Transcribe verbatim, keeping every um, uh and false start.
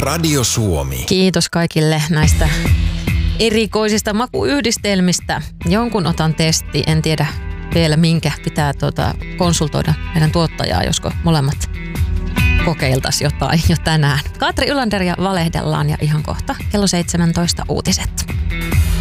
Radio Suomi. Kiitos kaikille näistä erikoisista makuyhdistelmistä. Jonkun otan testi, en tiedä vielä minkä pitää tuota, konsultoida meidän tuottajaa, josko molemmat kokeiltaisiin jotain jo tänään. Katri Ylander ja valehdellaan ja ihan kohta kello seitsemäntoista uutiset.